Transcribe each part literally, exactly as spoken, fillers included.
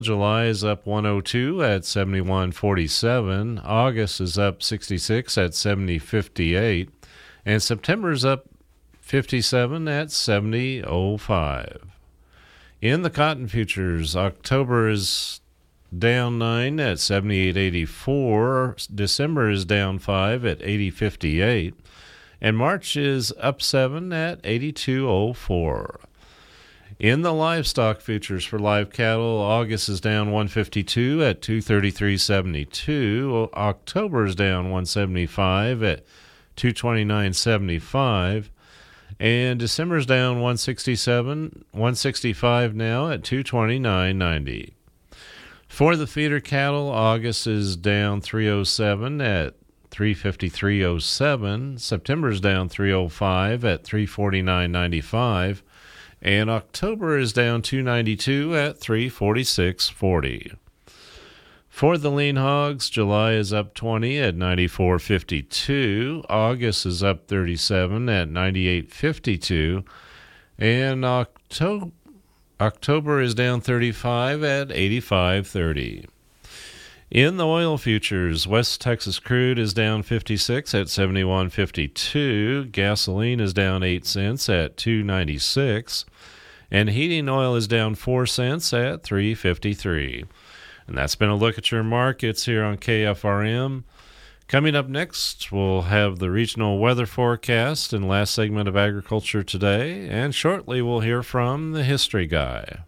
July is up one oh two at seventy-one forty-seven. August is up sixty-six at seventy fifty-eight. And September is up fifty-seven at seventy oh five. In the cotton futures, October is down nine at seventy-eight eighty-four. December is down five at eighty fifty-eight. And March is up seven at eighty-two oh four. In the livestock futures for live cattle, August is down one fifty-two at two thirty-three seventy-two. October is down one seventy-five at two twenty-nine seventy-five. And December is down one sixty-seven, one sixty-five now at two twenty-nine ninety. For the feeder cattle, August is down three oh seven at three fifty-three oh seven. September is down three oh five at three forty-nine ninety-five. And October is down two ninety-two at three forty-six forty. For the lean hogs, July is up twenty at ninety-four fifty-two. August is up thirty-seven at ninety-eight fifty-two. And October October is down thirty-five at eighty-five thirty. In the oil futures, West Texas crude is down fifty-six at seventy-one fifty-two. Gasoline is down eight cents at two ninety-six. And heating oil is down four cents at three fifty-three. And that's been a look at your markets here on K F R M. Coming up next, we'll have the regional weather forecast and last segment of Agriculture Today. And shortly, we'll hear from the History Guy.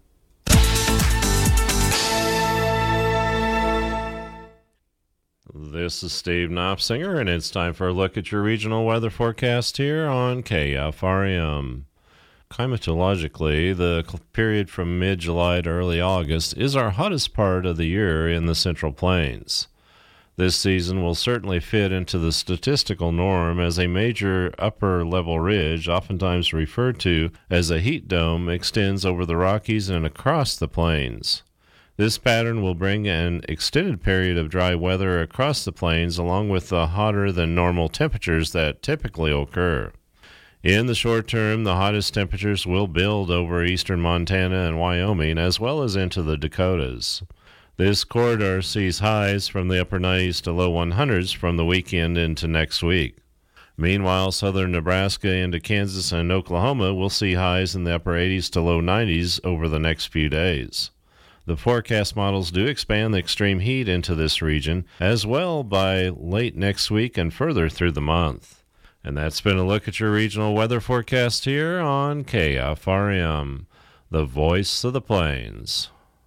This is Steve Knopsinger, and it's time for a look at your regional weather forecast here on K F R M. Climatologically, the period from mid-July to early August is our hottest part of the year in the Central Plains. This season will certainly fit into the statistical norm as a major upper-level ridge, oftentimes referred to as a heat dome, extends over the Rockies and across the plains. This pattern will bring an extended period of dry weather across the plains along with the hotter-than-normal temperatures that typically occur. In the short term, the hottest temperatures will build over eastern Montana and Wyoming as well as into the Dakotas. This corridor sees highs from the upper nineties to low hundreds from the weekend into next week. Meanwhile, southern Nebraska into Kansas and Oklahoma will see highs in the upper eighties to low nineties over the next few days. The forecast models do expand the extreme heat into this region as well by late next week and further through the month. And that's been a look at your regional weather forecast here on K F R M, the voice of the plains.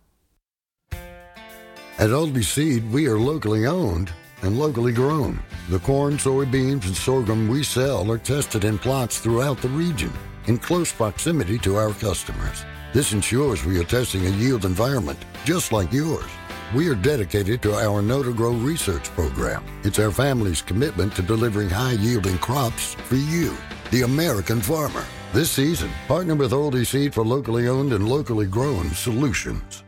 At Oldie Seed, we are locally owned and locally grown. The corn, soybeans, and sorghum we sell are tested in plots throughout the region in close proximity to our customers. This ensures we are testing a yield environment just like yours. We are dedicated to our Know to Grow research program. It's our family's commitment to delivering high-yielding crops for you, the American farmer. This season, partner with Oldie Seed for locally owned and locally grown solutions.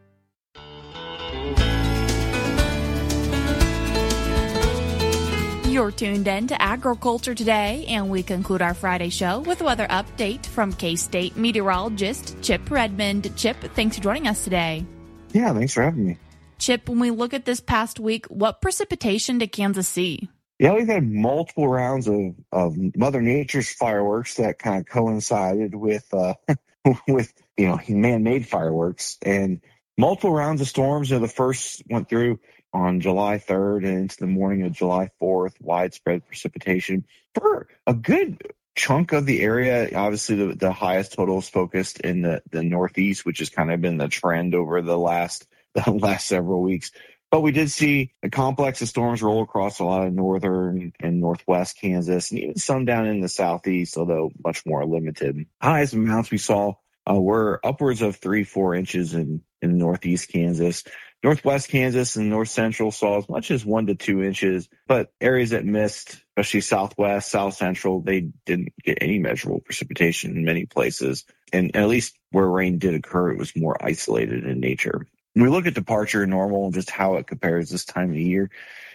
You're tuned in to Agriculture Today, and we conclude our Friday show with a weather update from K-State meteorologist Chip Redmond. Chip, thanks for joining us today. Yeah, thanks for having me. Chip, when we look at this past week, what precipitation did Kansas see? Yeah, we've had multiple rounds of, of Mother Nature's fireworks that kind of coincided with, uh, with you know, man-made fireworks. And multiple rounds of storms. You know, the first went through on July third and into the morning of July fourth, widespread precipitation for a good chunk of the area. Obviously, the, the highest total is focused in the, the Northeast, which has kind of been the trend over the last the last several weeks. But we did see a complex of storms roll across a lot of northern and northwest Kansas, and even some down in the southeast, although much more limited. Highest amounts we saw uh, were upwards of three, four inches in, in northeast Kansas. Northwest Kansas and north central saw as much as one to two inches, but areas that missed, especially southwest, south central, they didn't get any measurable precipitation in many places. And at least where rain did occur, it was more isolated in nature. When we look at departure normal and just how it compares this time of the year,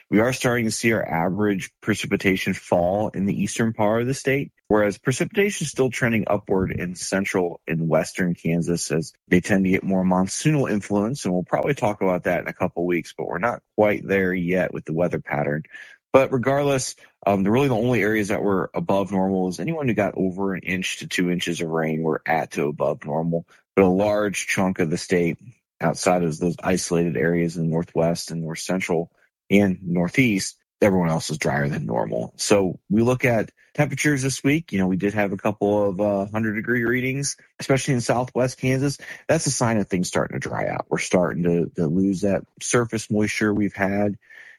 we are starting to see our average precipitation fall in the eastern part of the state, whereas precipitation is still trending upward in central and western Kansas as they tend to get more monsoonal influence. And we'll probably talk about that in a couple of weeks, but we're not quite there yet with the weather pattern. But regardless, um, the really the only areas that were above normal is anyone who got over an inch to two inches of rain were at to above normal. But a large chunk of the state outside of those isolated areas in the northwest and north central and northeast, everyone else is drier than normal. So we look at temperatures this week. You know, we did have a couple of uh, one hundred degree readings, especially in southwest Kansas. That's a sign of things starting to dry out. We're starting to, to lose that surface moisture we've had.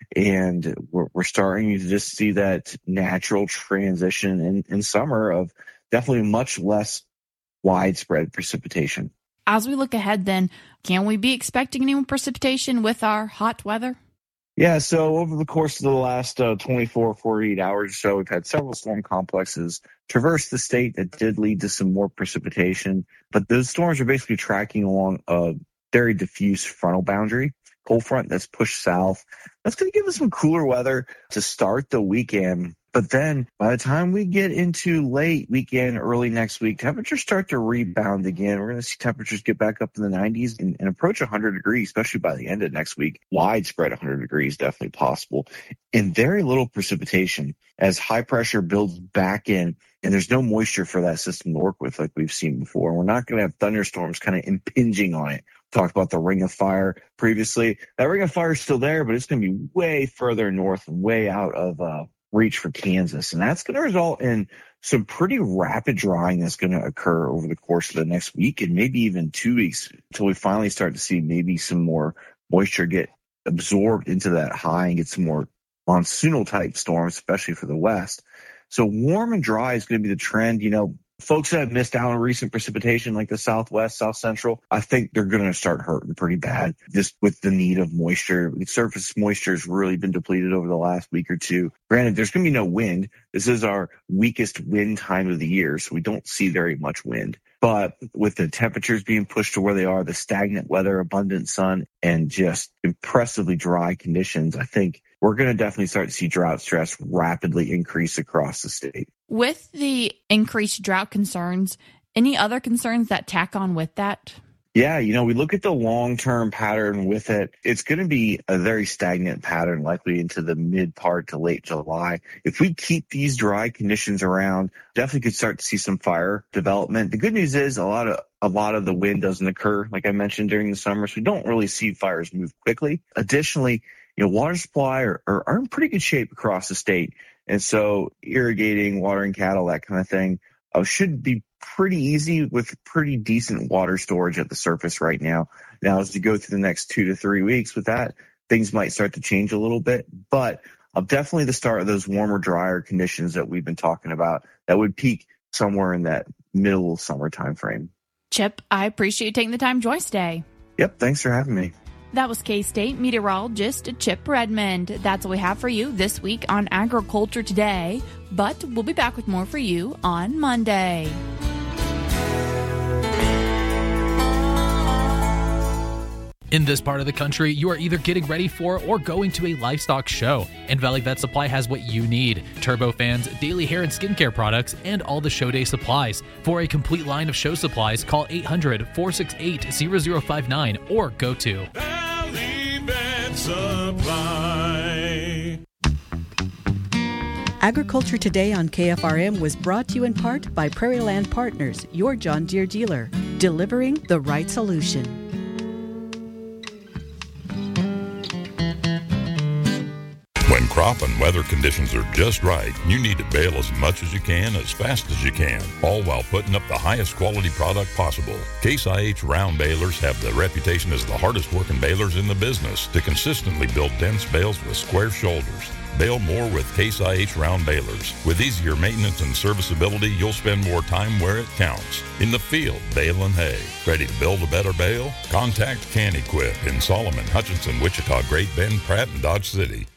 And we're, we're starting to just see that natural transition in, in summer of definitely much less widespread precipitation. As we look ahead then, can we be expecting any more precipitation with our hot weather? Yeah, so over the course of the last uh, twenty-four, forty-eight hours or so, we've had several storm complexes traverse the state that did lead to some more precipitation. But those storms are basically tracking along a very diffuse frontal boundary. Cold front that's pushed south. That's going to give us some cooler weather to start the weekend. But then by the time we get into late weekend, early next week, temperatures start to rebound again. We're going to see temperatures get back up in the nineties and, and approach one hundred degrees, especially by the end of next week. Widespread one hundred degrees, definitely possible. And very little precipitation as high pressure builds back in. And there's no moisture for that system to work with like we've seen before. We're not going to have thunderstorms kind of impinging on it. Talked about the ring of fire previously. That ring of fire is still there, but it's going to be way further north and way out of uh, reach for Kansas. And that's going to result in some pretty rapid drying that's going to occur over the course of the next week and maybe even two weeks until we finally start to see maybe some more moisture get absorbed into that high and get some more monsoonal type storms, especially for the west. So warm and dry is going to be the trend. You know, folks that have missed out on recent precipitation like the southwest, south central, I think they're going to start hurting pretty bad just with the need of moisture. The surface moisture has really been depleted over the last week or two. Granted, there's going to be no wind. This is our weakest wind time of the year, so we don't see very much wind. But with the temperatures being pushed to where they are, the stagnant weather, abundant sun, and just impressively dry conditions, I think we're going to definitely start to see drought stress rapidly increase across the state. With the increased drought concerns, any other concerns that tack on with that? Yeah, you know, we look at the long-term pattern with it. It's going to be a very stagnant pattern, likely into the mid part to late July. If we keep these dry conditions around, definitely could start to see some fire development. The good news is a lot of a lot of the wind doesn't occur, like I mentioned, during the summer, so we don't really see fires move quickly. Additionally, you know, water supply are, are, are in pretty good shape across the state. And so irrigating, watering cattle, that kind of thing, uh, should be pretty easy with pretty decent water storage at the surface right now. Now, as you go through the next two to three weeks with that, things might start to change a little bit. But uh, definitely the start of those warmer, drier conditions that we've been talking about that would peak somewhere in that middle summer time frame. Chip, I appreciate you taking the time to join us today. Yep, thanks for having me. That was K-State meteorologist Chip Redmond. That's what we have for you this week on Agriculture Today, but we'll be back with more for you on Monday. In this part of the country, you are either getting ready for or going to a livestock show, and Valley Vet Supply has what you need: turbofans, daily hair and skincare products, and all the show day supplies. For a complete line of show supplies, call eight hundred, four six eight, zero zero five nine or go to Valley Vet Supply. Agriculture Today on K F R M was brought to you in part by Prairie Land Partners, your John Deere dealer, delivering the right solution. When crop and weather conditions are just right, you need to bale as much as you can, as fast as you can, all while putting up the highest quality product possible. Case I H round balers have the reputation as the hardest working balers in the business to consistently build dense bales with square shoulders. Bale more with Case I H round balers. With easier maintenance and serviceability, you'll spend more time where it counts. In the field, baling hay. Ready to build a better bale? Contact Can Equip in Solomon, Hutchinson, Wichita, Great Bend, Pratt, and Dodge City.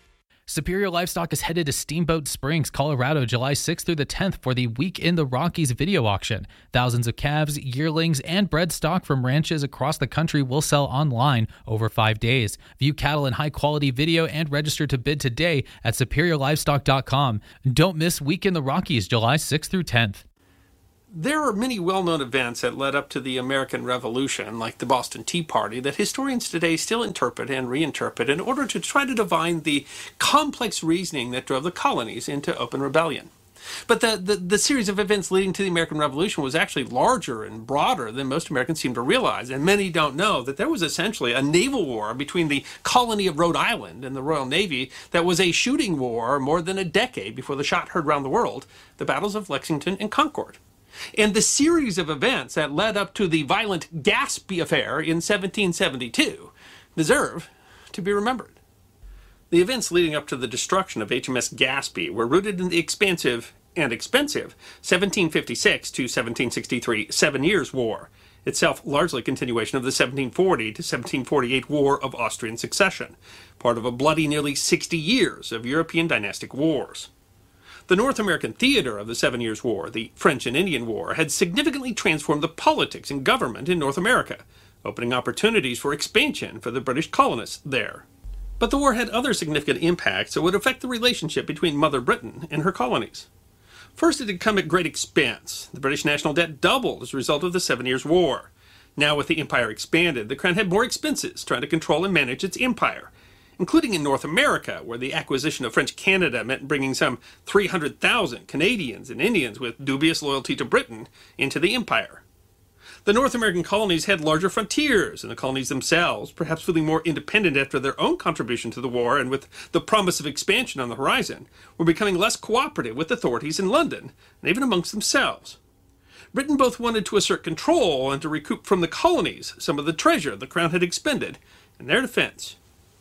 Superior Livestock is headed to Steamboat Springs, Colorado, July sixth through the tenth for the Week in the Rockies video auction. Thousands of calves, yearlings, and bred stock from ranches across the country will sell online over five days. View cattle in high-quality video and register to bid today at superior livestock dot com. Don't miss Week in the Rockies, July sixth through tenth. There are many well-known events that led up to the American Revolution, like the Boston Tea Party, that historians today still interpret and reinterpret in order to try to divine the complex reasoning that drove the colonies into open rebellion. But the, the, the series of events leading to the American Revolution was actually larger and broader than most Americans seem to realize, and many don't know that there was essentially a naval war between the colony of Rhode Island and the Royal Navy that was a shooting war more than a decade before the shot heard round the world, the battles of Lexington and Concord. And the series of events that led up to the violent Gaspee affair in seventeen seventy-two deserve to be remembered. The events leading up to the destruction of H M S Gaspee were rooted in the expansive and expensive seventeen fifty-six to seventeen sixty-three Seven Years' War, itself largely a continuation of the seventeen forty to seventeen forty-eight War of Austrian Succession, part of a bloody nearly sixty years of European dynastic wars. The North American theater of the Seven Years' War, the French and Indian War, had significantly transformed the politics and government in North America, opening opportunities for expansion for the British colonists there. But the war had other significant impacts that would affect the relationship between Mother Britain and her colonies. First, it had come at great expense. The British national debt doubled as a result of the Seven Years' War. Now, with the empire expanded, the Crown had more expenses trying to control and manage its empire, including in North America, where the acquisition of French Canada meant bringing some three hundred thousand Canadians and Indians with dubious loyalty to Britain into the empire. The North American colonies had larger frontiers, and the colonies themselves, perhaps feeling more independent after their own contribution to the war and with the promise of expansion on the horizon, were becoming less cooperative with authorities in London, and even amongst themselves. Britain both wanted to assert control and to recoup from the colonies some of the treasure the Crown had expended in their defense.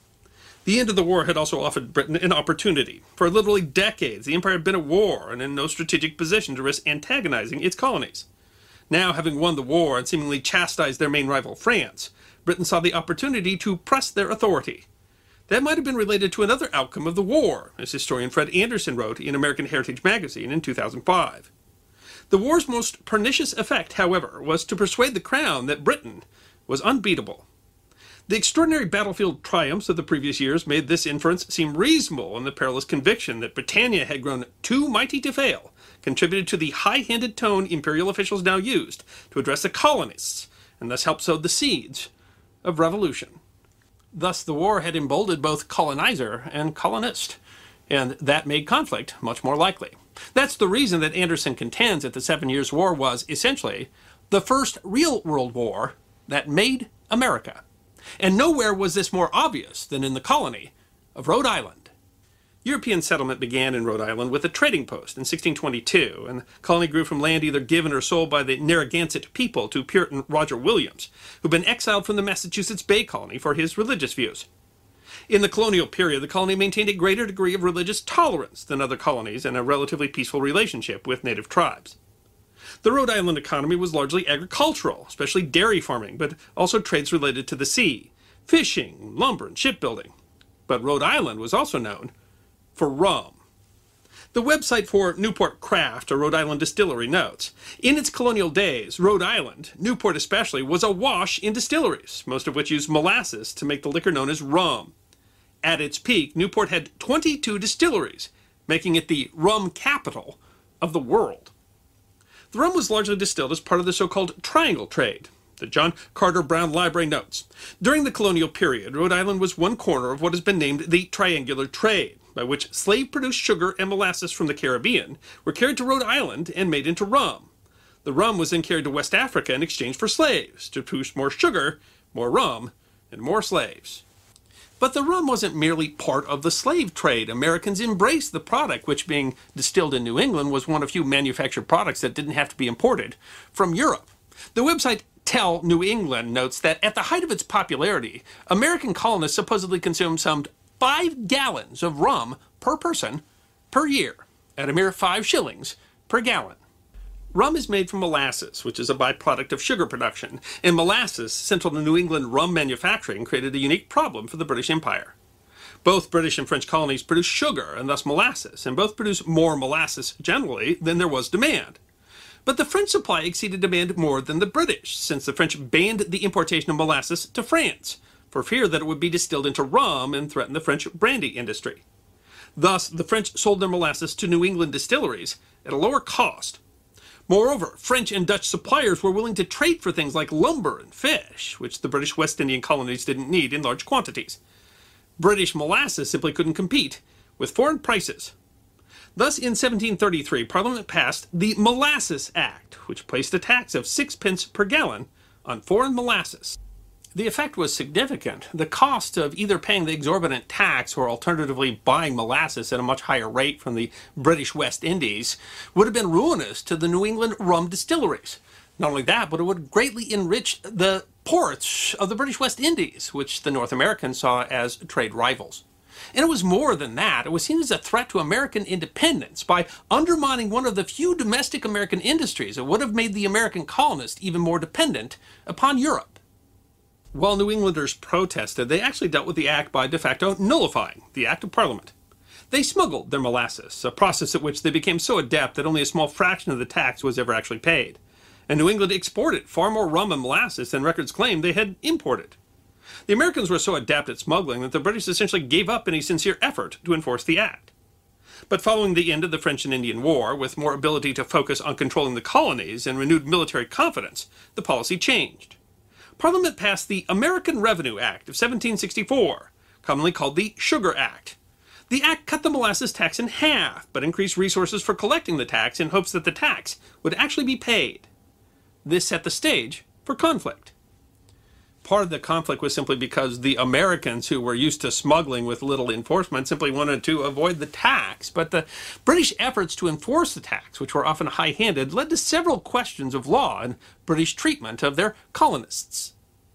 The end of the war had also offered Britain an opportunity. For literally decades, the empire had been at war and in no strategic position to risk antagonizing its colonies. Now, having won the war and seemingly chastised their main rival, France, Britain saw the opportunity to press their authority. That might have been related to another outcome of the war, as historian Fred Anderson wrote in American Heritage magazine in two thousand five. The war's most pernicious effect, however, was to persuade the Crown that Britain was unbeatable. The extraordinary battlefield triumphs of the previous years made this inference seem reasonable, and the perilous conviction that Britannia had grown too mighty to fail contributed to the high-handed tone imperial officials now used to address the colonists, and thus helped sow the seeds of revolution. Thus, the war had emboldened both colonizer and colonist, and that made conflict much more likely. That's the reason that Anderson contends that the Seven Years' War was, essentially, the first real world war that made America. And nowhere was this more obvious than in the colony of Rhode Island. European settlement began in Rhode Island with a trading post in sixteen twenty-two, and the colony grew from land either given or sold by the Narragansett people to Puritan Roger Williams, who'd been exiled from the Massachusetts Bay Colony for his religious views. In the colonial period, the colony maintained a greater degree of religious tolerance than other colonies and a relatively peaceful relationship with native tribes. The Rhode Island economy was largely agricultural, especially dairy farming, but also trades related to the sea, fishing, lumber, and shipbuilding. But Rhode Island was also known for rum. The website for Newport Craft, a Rhode Island distillery, notes, in its colonial days, Rhode Island, Newport especially, was awash in distilleries, most of which used molasses to make the liquor known as rum. At its peak, Newport had twenty-two distilleries, making it the rum capital of the world. The rum was largely distilled as part of the so-called triangle trade. The John Carter Brown Library notes, during the colonial period, Rhode Island was one corner of what has been named the triangular trade, by which slave-produced sugar and molasses from the Caribbean were carried to Rhode Island and made into rum. The rum was then carried to West Africa in exchange for slaves, to produce more sugar, more rum, and more slaves. But the rum wasn't merely part of the slave trade. Americans embraced the product, which, being distilled in New England, was one of few manufactured products that didn't have to be imported from Europe. The website Tell New England notes that at the height of its popularity, American colonists supposedly consumed some five gallons of rum per person per year, at a mere five shillings per gallon. Rum is made from molasses, which is a byproduct of sugar production, and molasses, central to New England rum manufacturing, created a unique problem for the British Empire. Both British and French colonies produced sugar and thus molasses, and both produced more molasses generally than there was demand. But the French supply exceeded demand more than the British, since the French banned the importation of molasses to France, for fear that it would be distilled into rum and threaten the French brandy industry. Thus, the French sold their molasses to New England distilleries at a lower cost. Moreover, French and Dutch suppliers were willing to trade for things like lumber and fish, which the British West Indian colonies didn't need in large quantities. British molasses simply couldn't compete with foreign prices. Thus, in seventeen thirty-three, Parliament passed the Molasses Act, which placed a tax of sixpence per gallon on foreign molasses. The effect was significant. The cost of either paying the exorbitant tax or alternatively buying molasses at a much higher rate from the British West Indies would have been ruinous to the New England rum distilleries. Not only that, but it would greatly enrich the ports of the British West Indies, which the North Americans saw as trade rivals. And it was more than that. It was seen as a threat to American independence. By undermining one of the few domestic American industries, it would have made the American colonists even more dependent upon Europe. While New Englanders protested, they actually dealt with the act by de facto nullifying the Act of Parliament. They smuggled their molasses, a process at which they became so adept that only a small fraction of the tax was ever actually paid. And New England exported far more rum and molasses than records claimed they had imported. The Americans were so adept at smuggling that the British essentially gave up any sincere effort to enforce the act. But following the end of the French and Indian War, with more ability to focus on controlling the colonies and renewed military confidence, the policy changed. Parliament passed the American Revenue Act of seventeen sixty-four, commonly called the Sugar Act. The act cut the molasses tax in half, but increased resources for collecting the tax in hopes that the tax would actually be paid. This set the stage for conflict. Part of the conflict was simply because the Americans, who were used to smuggling with little enforcement, simply wanted to avoid the tax. But the British efforts to enforce the tax, which were often high-handed, led to several questions of law and British treatment of their colonists.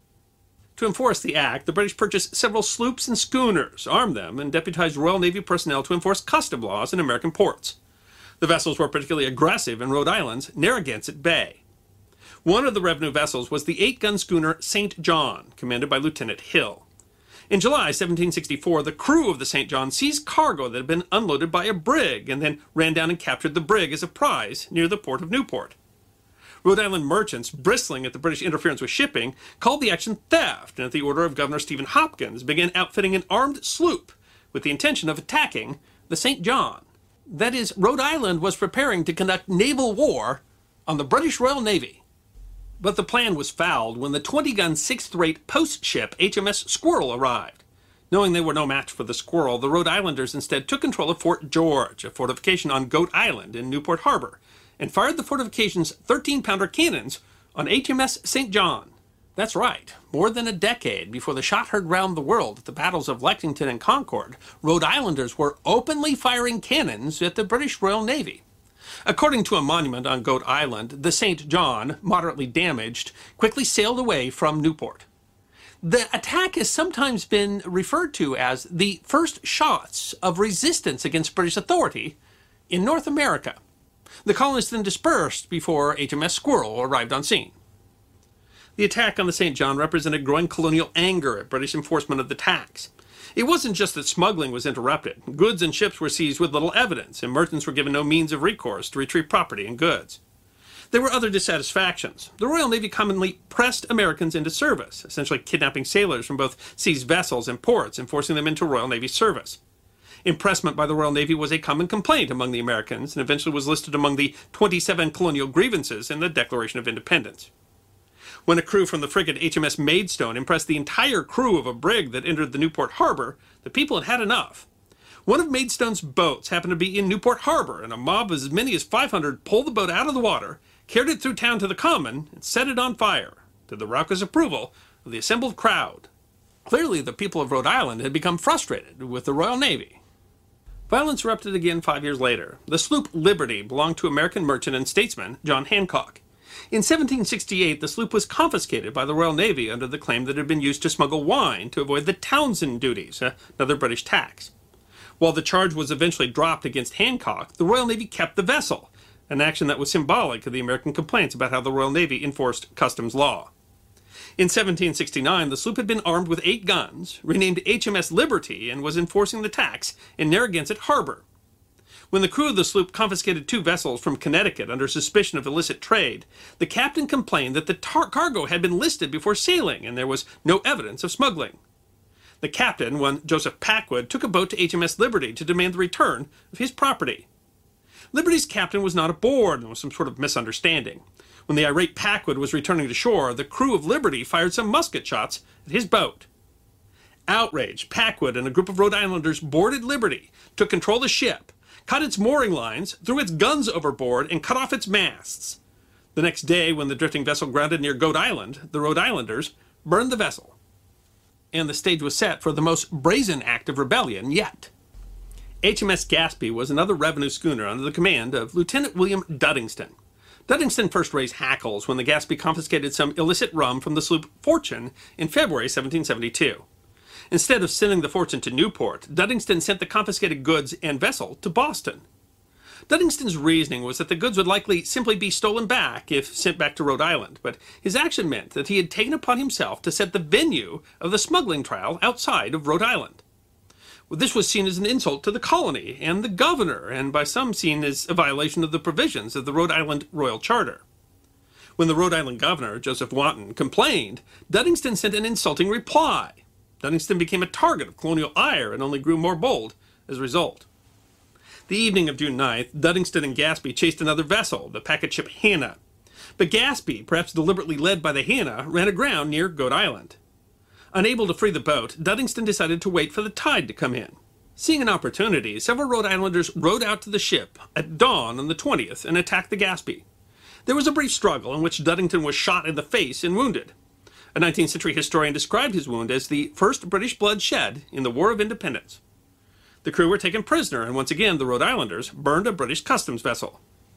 To enforce the act, the British purchased several sloops and schooners, armed them, and deputized Royal Navy personnel to enforce custom laws in American ports. The vessels were particularly aggressive in Rhode Island's Narragansett Bay. One of the revenue vessels was the eight-gun schooner Saint John, commanded by Lieutenant Hill. In July seventeen sixty-four, the crew of the Saint John seized cargo that had been unloaded by a brig and then ran down and captured the brig as a prize near the port of Newport. Rhode Island merchants, bristling at the British interference with shipping, called the action theft, and at the order of Governor Stephen Hopkins began outfitting an armed sloop with the intention of attacking the Saint John. That is, Rhode Island was preparing to conduct naval war on the British Royal Navy. But the plan was fouled when the twenty-gun sixth-rate post ship H M S Squirrel arrived. Knowing they were no match for the Squirrel, the Rhode Islanders instead took control of Fort George, a fortification on Goat Island in Newport Harbor, and fired the fortification's thirteen-pounder cannons on H M S Saint John. That's right, more than a decade before the shot heard round the world at the battles of Lexington and Concord, Rhode Islanders were openly firing cannons at the British Royal Navy. According to a monument on Goat Island, the Saint John, moderately damaged, quickly sailed away from Newport. The attack has sometimes been referred to as the first shots of resistance against British authority in North America. The colonists then dispersed before H M S Squirrel arrived on scene. The attack on the Saint John represented growing colonial anger at British enforcement of the tax. It wasn't just that smuggling was interrupted. Goods and ships were seized with little evidence, and merchants were given no means of recourse to retrieve property and goods. There were other dissatisfactions. The Royal Navy commonly pressed Americans into service, essentially kidnapping sailors from both seized vessels and ports and forcing them into Royal Navy service. Impressment by the Royal Navy was a common complaint among the Americans and eventually was listed among the twenty-seven colonial grievances in the Declaration of Independence. When a crew from the frigate H M S Maidstone impressed the entire crew of a brig that entered the Newport Harbor, the people had had enough. One of Maidstone's boats happened to be in Newport Harbor, and a mob of as many as five hundred pulled the boat out of the water, carried it through town to the common, and set it on fire, to the raucous approval of the assembled crowd. Clearly, the people of Rhode Island had become frustrated with the Royal Navy. Violence erupted again five years later. The sloop Liberty belonged to American merchant and statesman John Hancock. In seventeen sixty-eight, the sloop was confiscated by the Royal Navy under the claim that it had been used to smuggle wine to avoid the Townshend duties, another British tax. While the charge was eventually dropped against Hancock, the Royal Navy kept the vessel, an action that was symbolic of the American complaints about how the Royal Navy enforced customs law. In seventeen sixty-nine, the sloop had been armed with eight guns, renamed H M S Liberty, and was enforcing the tax in Narragansett Harbor. When the crew of the sloop confiscated two vessels from Connecticut under suspicion of illicit trade, the captain complained that the tar- cargo had been listed before sailing and there was no evidence of smuggling. The captain, one Joseph Packwood, took a boat to H M S Liberty to demand the return of his property. Liberty's captain was not aboard, and there was some sort of misunderstanding. When the irate Packwood was returning to shore, the crew of Liberty fired some musket shots at his boat. Outraged, Packwood and a group of Rhode Islanders boarded Liberty, took control of the ship, cut its mooring lines, threw its guns overboard, and cut off its masts. The next day, when the drifting vessel grounded near Goat Island, the Rhode Islanders burned the vessel. And the stage was set for the most brazen act of rebellion yet. H M S Gaspee was another revenue schooner under the command of Lieutenant William Duddingston. Duddingston first raised hackles when the Gaspee confiscated some illicit rum from the sloop Fortune in February seventeen seventy-two. Instead of sending the Fortune to Newport, Duddingston sent the confiscated goods and vessel to Boston. Duddingston's reasoning was that the goods would likely simply be stolen back if sent back to Rhode Island, but his action meant that he had taken upon himself to set the venue of the smuggling trial outside of Rhode Island. Well, this was seen as an insult to the colony and the governor, and by some seen as a violation of the provisions of the Rhode Island Royal Charter. When the Rhode Island governor, Joseph Wanton, complained, Duddingston sent an insulting reply. Duddingston became a target of colonial ire and only grew more bold as a result. The evening of June ninth, Duddingston and Gaspee chased another vessel, the packet ship Hannah. But Gaspee, perhaps deliberately led by the Hannah, ran aground near Goat Island. Unable to free the boat, Duddingston decided to wait for the tide to come in. Seeing an opportunity, several Rhode Islanders rowed out to the ship at dawn on the twentieth and attacked the Gaspee. There was a brief struggle in which Duddingston was shot in the face and wounded. A nineteenth century historian described his wound as the first British blood shed in the War of Independence. The crew were taken prisoner, and once again the Rhode Islanders burned a British customs vessel.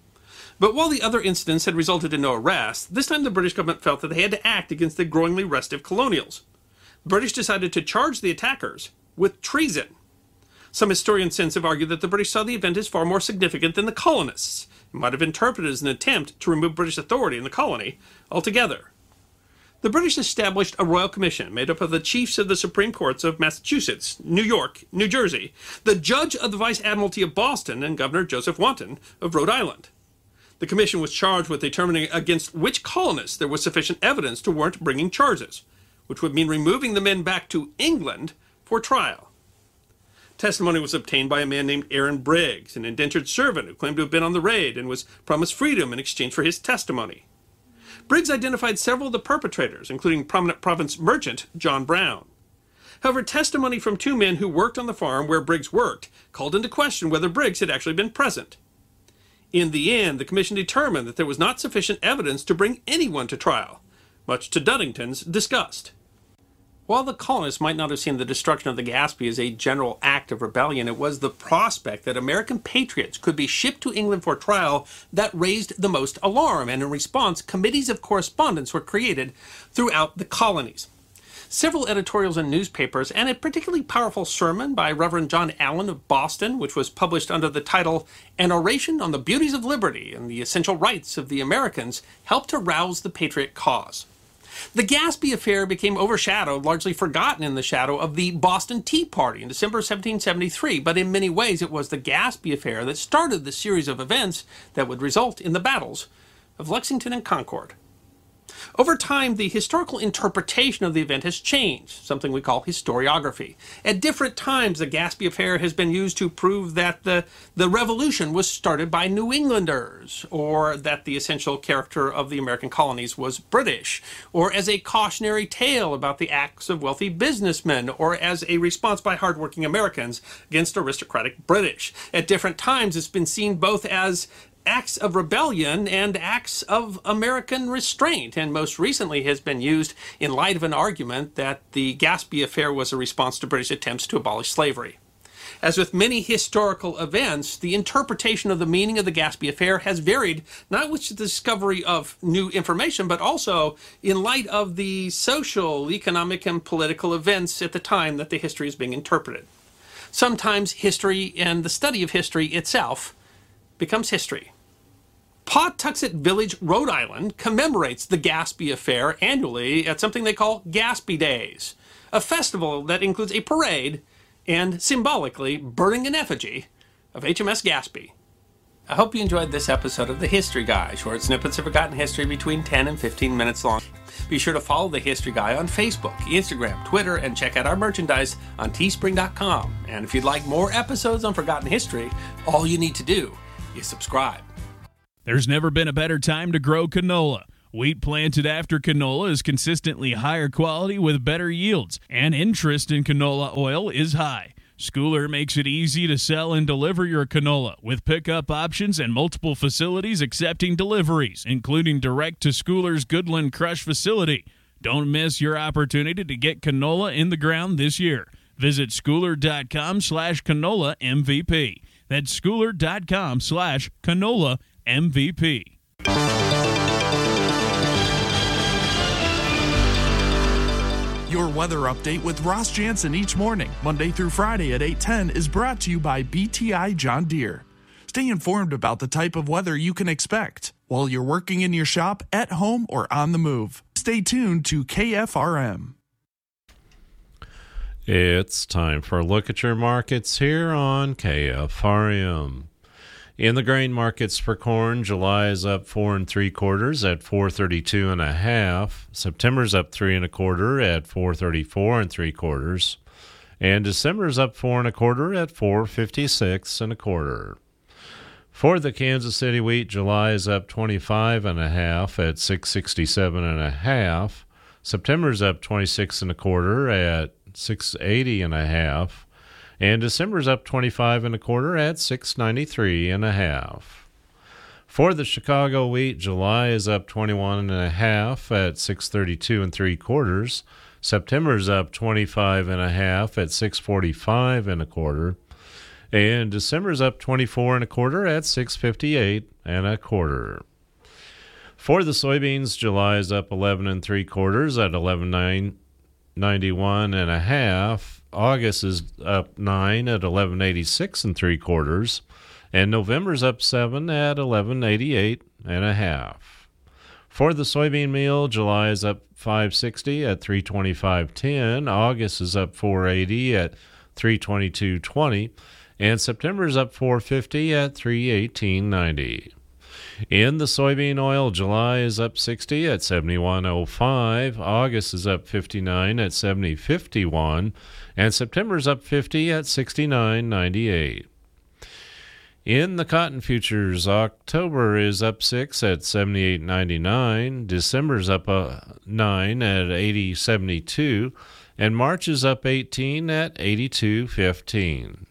But while the other incidents had resulted in no arrest, this time the British government felt that they had to act against the growingly restive colonials. The British decided to charge the attackers with treason. Some historians since have argued that the British saw the event as far more significant than the colonists. It might have been interpreted as an attempt to remove British authority in the colony altogether. The British established a royal commission made up of the chiefs of the Supreme Courts of Massachusetts, New York, New Jersey, the judge of the Vice Admiralty of Boston, and Governor Joseph Wanton of Rhode Island. The commission was charged with determining against which colonists there was sufficient evidence to warrant bringing charges, which would mean removing the men back to England for trial. Testimony was obtained by a man named Aaron Briggs, an indentured servant who claimed to have been on the raid and was promised freedom in exchange for his testimony. Briggs identified several of the perpetrators, including prominent Providence merchant John Brown. However, testimony from two men who worked on the farm where Briggs worked called into question whether Briggs had actually been present. In the end, the commission determined that there was not sufficient evidence to bring anyone to trial, much to Duddingston's disgust. While the colonists might not have seen the destruction of the Gaspee as a general act of rebellion, it was the prospect that American patriots could be shipped to England for trial that raised the most alarm, and in response, committees of correspondence were created throughout the colonies. Several editorials in newspapers, and a particularly powerful sermon by Reverend John Allen of Boston, which was published under the title An Oration on the Beauties of Liberty and the Essential Rights of the Americans, helped to rouse the patriot cause. The Gaspee affair became overshadowed, largely forgotten in the shadow of the Boston Tea Party in December seventeen seventy-three, but in many ways it was the Gaspee affair that started the series of events that would result in the battles of Lexington and Concord. Over time, the historical interpretation of the event has changed, something we call historiography. At different times, the Gaspee affair has been used to prove that the, the revolution was started by New Englanders, or that the essential character of the American colonies was British, or as a cautionary tale about the acts of wealthy businessmen, or as a response by hardworking Americans against aristocratic British. At different times, it's been seen both as acts of rebellion and acts of American restraint, and most recently has been used in light of an argument that the Gaspee affair was a response to British attempts to abolish slavery. As with many historical events, the interpretation of the meaning of the Gaspee affair has varied, not with the discovery of new information, but also in light of the social, economic, and political events at the time that the history is being interpreted. Sometimes history and the study of history itself becomes history. Pawtuxet Village, Rhode Island commemorates the Gaspee Affair annually at something they call Gaspee Days, a festival that includes a parade and, symbolically, burning an effigy of H M S Gaspee. I hope you enjoyed this episode of The History Guy, short snippets of forgotten history between ten and fifteen minutes long. Be sure to follow The History Guy on Facebook, Instagram, Twitter, and check out our merchandise on teespring dot com. And if you'd like more episodes on forgotten history, all you need to do is subscribe. There's never been a better time to grow canola. Wheat planted after canola is consistently higher quality with better yields, and interest in canola oil is high. Schooler makes it easy to sell and deliver your canola with pickup options and multiple facilities accepting deliveries, including direct to Schooler's Goodland Crush facility. Don't miss your opportunity to get canola in the ground this year. Visit schooler.com slash canola MVP. That's schooler.com slash canola M V P. Your weather update with Ross Jansen each morning, Monday through Friday at eight ten, is brought to you by B T I John Deere. Stay informed about the type of weather you can expect while you're working in your shop, at home, or on the move. Stay tuned to K F R M. It's time for a look at your markets here on K F R M. In the grain markets for corn, July is up four and three quarters at four thirty-two and a half. September's up three and a quarter at four thirty-four and three quarters, and December's up four and a quarter at four fifty-six and a quarter. For the Kansas City wheat, July is up twenty-five and a half at six sixty-seven and a half. September's up twenty-six and a quarter at six eighty and a half. And December's up twenty-five and a quarter at six ninety-three and a half. For the Chicago wheat, July is up twenty-one and a half at six thirty-two and three quarters. September's up twenty-five and a half at six forty-five and a quarter. And December's up twenty-four and a quarter at six fifty-eight and a quarter. For the soybeans, July is up eleven and three quarters at eleven ninety-one and a half. August is up nine at eleven eighty-six and three quarters, and November's up seven at eleven eighty-eight and a half. For the soybean meal, July is up five sixty at three twenty-five ten. August is up four eighty at three twenty-two twenty, and September's up four fifty at three eighteen ninety. In the soybean oil, July is up sixty at seventy-one oh five. August is up fifty-nine at seventy fifty-one. And September's up fifty at sixty-nine ninety-eight. In the cotton futures, October is up six at seventy-eight ninety-nine. December's up uh, nine at eighty seventy-two. And March is up eighteen at eighty-two fifteen.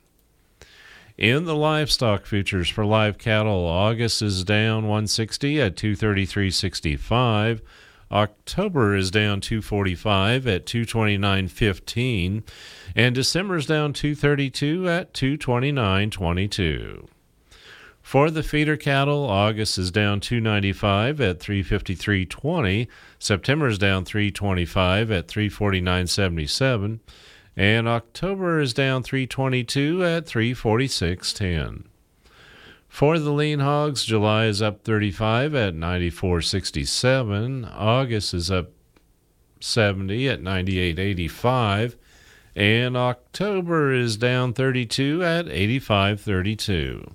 In the livestock futures for live cattle, August is down one sixty at two thirty-three sixty-five. October is down two forty-five at two twenty-nine fifteen, and December's down two thirty-two at two twenty-nine twenty-two. For the feeder cattle, August is down two ninety-five at three fifty-three twenty, September's down three twenty-five at three forty-nine seventy-seven, and October is down three twenty-two at three forty-six ten. For the lean hogs, July is up thirty-five at ninety-four sixty-seven. August is up seventy at ninety-eight eighty-five. And October is down thirty-two at eighty-five thirty-two.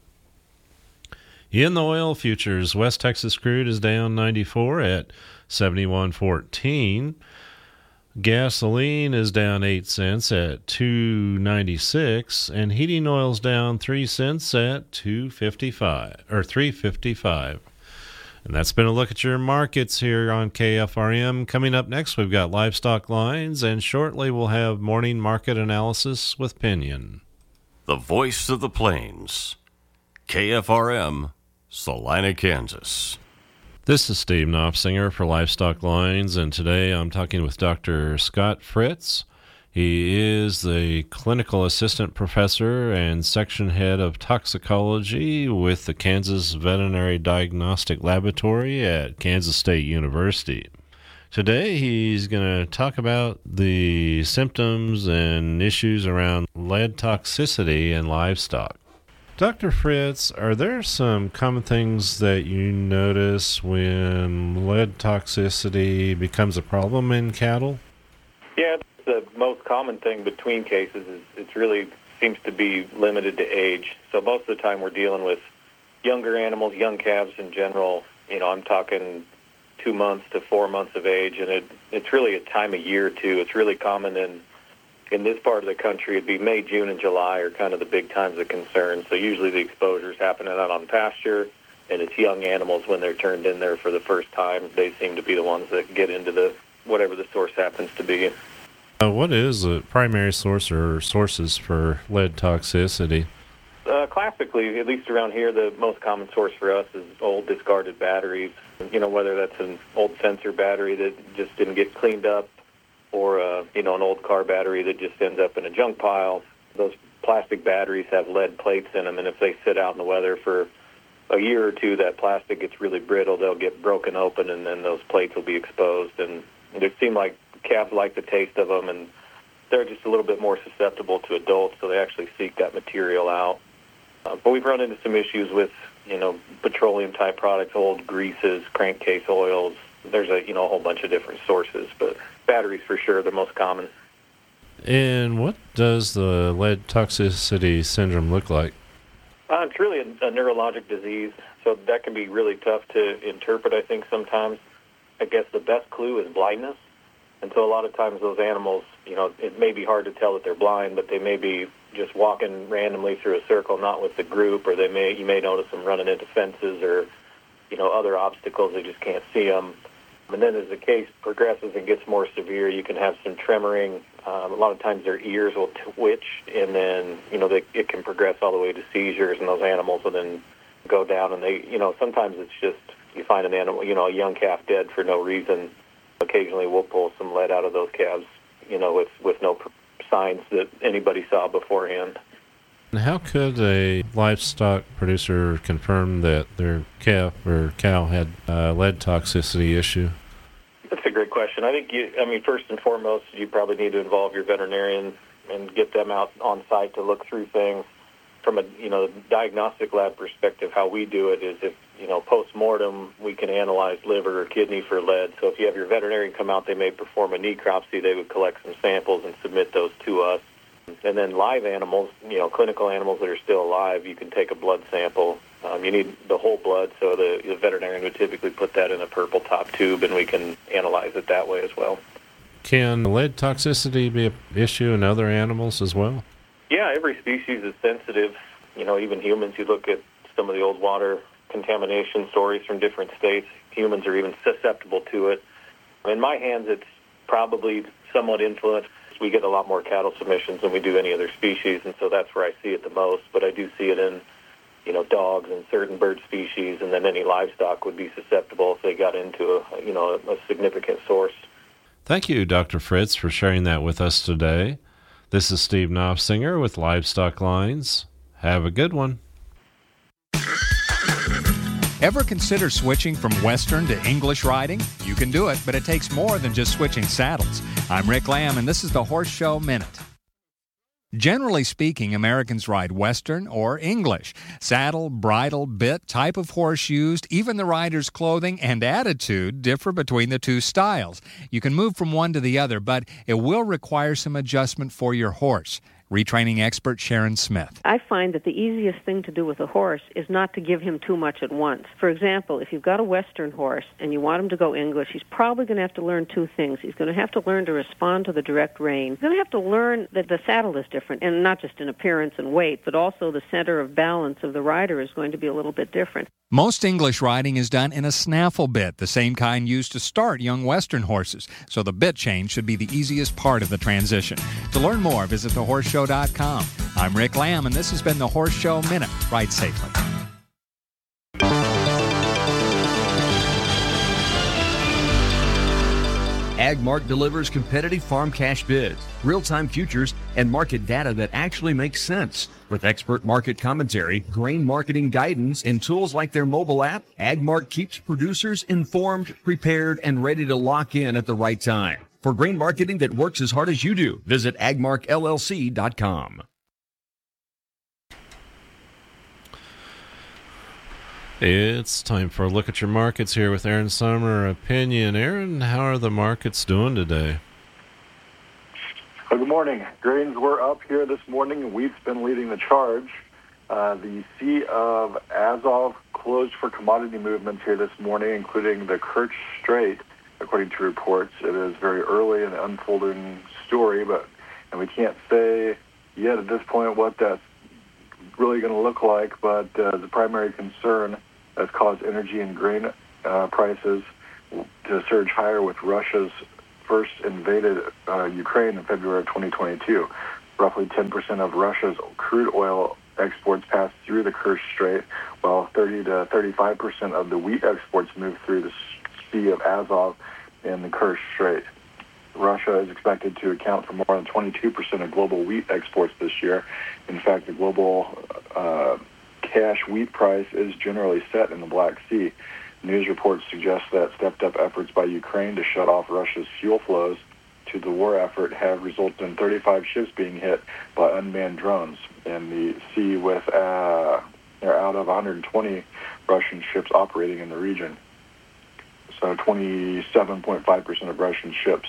In the oil futures, West Texas crude is down ninety-four at seventy-one fourteen. Gasoline is down eight cents at two ninety-six, and heating oil's down three cents at two fifty-five or three fifty-five. And that's been a look at your markets here on K F R M. Coming up next, we've got livestock lines, and shortly we'll have morning market analysis with Pinion. The voice of the plains, K F R M, Salina, Kansas. This is Steve Knopfsinger for Livestock Lines, and today I'm talking with Doctor Scott Fritz. He is the clinical assistant professor and section head of toxicology with the Kansas Veterinary Diagnostic Laboratory at Kansas State University. Today he's going to talk about the symptoms and issues around lead toxicity in livestock. Doctor Fritz, are there some common things that you notice when lead toxicity becomes a problem in cattle? Yeah, the most common thing between cases is it really seems to be limited to age. So most of the time we're dealing with younger animals, young calves in general. You know, I'm talking two months to four months of age, and it, it's really a time of year, too. It's really common in in this part of the country. It'd be May, June, and July are kind of the big times of concern. So usually the exposure's happening out on pasture, and it's young animals when they're turned in there for the first time. They seem to be the ones that get into the whatever the source happens to be. Uh, what is the primary source or sources for lead toxicity? Uh, classically, at least around here, the most common source for us is old discarded batteries. You know, whether that's an old sensor battery that just didn't get cleaned up, or, uh, you know, an old car battery that just ends up in a junk pile. Those plastic batteries have lead plates in them, and if they sit out in the weather for a year or two, that plastic gets really brittle. They'll get broken open, and then those plates will be exposed. And it seems like calves like the taste of them, and they're just a little bit more susceptible to adults, so they actually seek that material out. Uh, but we've run into some issues with, you know, petroleum-type products, old greases, crankcase oils. There's a, you know, a whole bunch of different sources, but batteries for sure, the most common. And what does the lead toxicity syndrome look like? Uh, it's really a, a neurologic disease, so that can be really tough to interpret, I think, sometimes. I guess the best clue is blindness. And so a lot of times those animals, you know, it may be hard to tell that they're blind, but they may be just walking randomly through a circle, not with the group, or they may you may notice them running into fences or, you know, other obstacles. They just can't see them. And then as the case progresses and gets more severe, you can have some tremoring. Um, a lot of times their ears will twitch, and then, you know, they, it can progress all the way to seizures, and those animals will then go down. And they, you know, sometimes it's just you find an animal, you know, a young calf dead for no reason. Occasionally we'll pull some lead out of those calves, you know, with, with no pr- signs that anybody saw beforehand. And how could a livestock producer confirm that their calf or cow had a lead toxicity issue? That's a great question. I think, you, I mean, first and foremost, you probably need to involve your veterinarian and get them out on site to look through things. From a, you know, diagnostic lab perspective, how we do it is if, you know, post-mortem, we can analyze liver or kidney for lead. So if you have your veterinarian come out, they may perform a necropsy. They would collect some samples and submit those to us. And then live animals, you know, clinical animals that are still alive, you can take a blood sample. Um, you need the whole blood, so the, the veterinarian would typically put that in a purple top tube, and we can analyze it that way as well. Can lead toxicity be an issue in other animals as well? Yeah, every species is sensitive. You know, even humans, you look at some of the old water contamination stories from different states, humans are even susceptible to it. In my hands, it's probably somewhat influenced. We get a lot more cattle submissions than we do any other species, and so that's where I see it the most. But I do see it in, you know, dogs and certain bird species, and then any livestock would be susceptible if they got into a, you know, a significant source. Thank you, Doctor Fritz, for sharing that with us today. This is Steve Knopfsinger with Livestock Lines. Have a good one. Ever consider switching from Western to English riding? You can do it, but it takes more than just switching saddles. I'm Rick Lamb, and this is the Horse Show Minute. Generally speaking, Americans ride Western or English. Saddle, bridle, bit, type of horse used, even the rider's clothing and attitude differ between the two styles. You can move from one to the other, but it will require some adjustment for your horse. Retraining expert Sharon Smith. I find that the easiest thing to do with a horse is not to give him too much at once. For example, if you've got a Western horse and you want him to go English, he's probably going to have to learn two things. He's going to have to learn to respond to the direct rein. He's going to have to learn that the saddle is different, and not just in appearance and weight, but also the center of balance of the rider is going to be a little bit different. Most English riding is done in a snaffle bit, the same kind used to start young Western horses, so the bit change should be the easiest part of the transition. To learn more, visit the horse show dot com. I'm Rick Lamb, and this has been the Horse Show Minute. Ride safely. AgMark delivers competitive farm cash bids, real-time futures, and market data that actually makes sense. With expert market commentary, grain marketing guidance, and tools like their mobile app, AgMark keeps producers informed, prepared, and ready to lock in at the right time. For grain marketing that works as hard as you do, visit ag mark L L C dot com. It's time for a look at your markets here with Aaron Summer Opinion. Aaron, how are the markets doing today? Well, good morning. Grains were up here this morning. Wheat's been leading the charge. Uh, the Sea of Azov closed for commodity movements here this morning, including the Kerch Strait, according to reports. It is very early in the unfolding story, but and we can't say yet at this point what that's really going to look like, but uh, the primary concern has caused energy and grain uh, prices to surge higher with Russia's first invaded uh, Ukraine in February of twenty twenty-two. Roughly ten percent of Russia's crude oil exports pass through the Kerch Strait, while thirty to thirty-five percent of the wheat exports move through the Sea of Azov in the Kerch Strait. Russia is expected to account for more than twenty-two percent of global wheat exports this year. In fact, the global uh, cash wheat price is generally set in the Black Sea. News reports suggest that stepped-up efforts by Ukraine to shut off Russia's fuel flows to the war effort have resulted in thirty-five ships being hit by unmanned drones in the sea, with uh, out of one hundred twenty Russian ships operating in the region. So twenty-seven point five percent of Russian ships.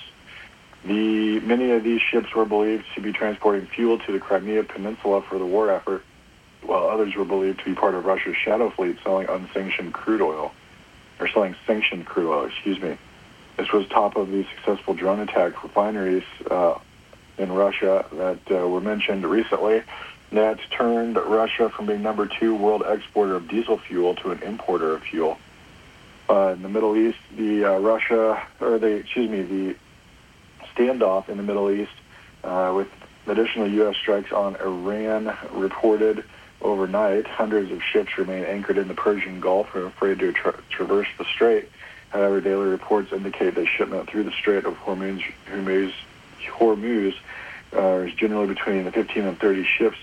The many of these ships were believed to be transporting fuel to the Crimea Peninsula for the war effort, while others were believed to be part of Russia's shadow fleet selling unsanctioned crude oil, or selling sanctioned crude oil, excuse me. This was top of the successful drone attack refineries uh, in Russia that uh, were mentioned recently that turned Russia from being number two world exporter of diesel fuel to an importer of fuel. Uh, in the Middle East, the uh, Russia, or the, excuse me, the standoff in the Middle East uh, with additional U S strikes on Iran reported overnight. Hundreds of ships remain anchored in the Persian Gulf and are afraid to tra- traverse the strait. However, daily reports indicate that shipment through the Strait of Hormuz, Hormuz, Hormuz uh, is generally between fifteen and thirty ships,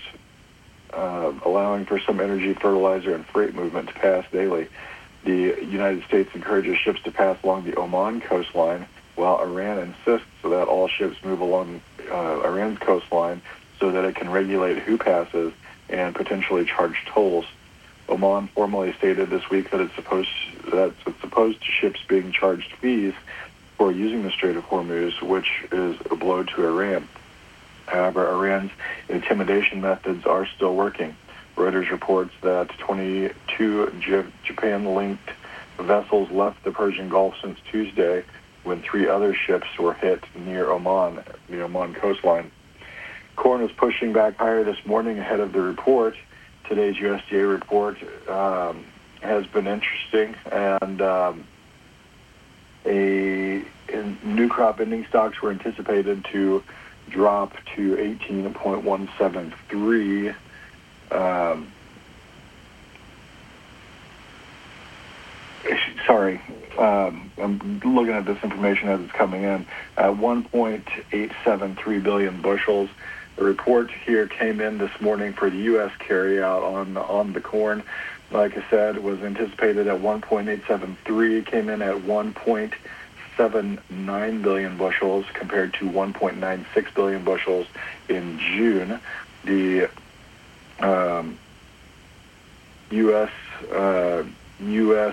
uh, allowing for some energy, fertilizer, and freight movement to pass daily. The United States encourages ships to pass along the Oman coastline, while Iran insists that all ships move along uh, Iran's coastline so that it can regulate who passes and potentially charge tolls. Oman formally stated this week that it's supposed that it's opposed to ships being charged fees for using the Strait of Hormuz, which is a blow to Iran. However, Iran's intimidation methods are still working. Reuters reports that twenty-two J- Japan-linked vessels left the Persian Gulf since Tuesday, when three other ships were hit near Oman, the Oman coastline. Corn was pushing back higher this morning ahead of the report. Today's U S D A report um, has been interesting, and um, a in new crop ending stocks were anticipated to drop to eighteen point one seven three. Um, sorry, um, I'm looking at this information as it's coming in. At one point eight seven three billion bushels. The report here came in this morning for the U S carryout on on the corn. Like I said, was anticipated at one point eight seven three, came in at one point seven nine billion bushels compared to one point nine six billion bushels in June. The um, U S uh, U S